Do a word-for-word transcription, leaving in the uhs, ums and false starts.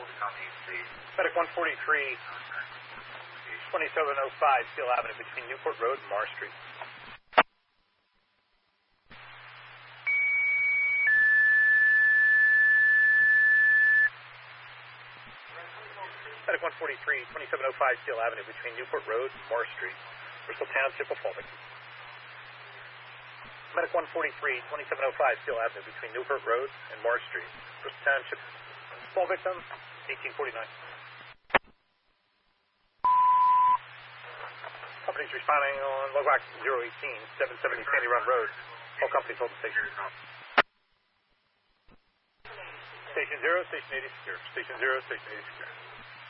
Medic one forty-three, twenty-seven oh five Steel Avenue between Newport Road and Morris Street. Medic one forty-three, twenty-seven oh five Steel Avenue between Newport Road and Morris Street, Bristol Township of Fall Victim. Medic one forty-three, twenty-seven oh five Steel Avenue between Newport Road and Morris Street, Bristol Township, Fall Victim, eighteen forty-nine. Companies responding on logbox zero eighteen, seven seventy Sandy Run Road. All companies hold the station. Station zero, station eighty secure. Station zero, station eighty secure.